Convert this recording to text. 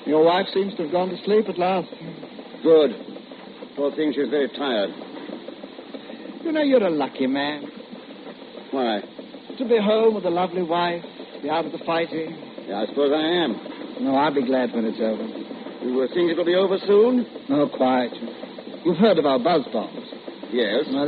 Your wife seems to have gone to sleep at last. Good. Poor thing, she's very tired. You know, you're a lucky man. Why? To be home with a lovely wife, be out of the fighting. Yeah, I suppose I am. No, I'll be glad when it's over. You think it'll be over soon? No, quite. You've heard of our buzz bombs. Yes. Well,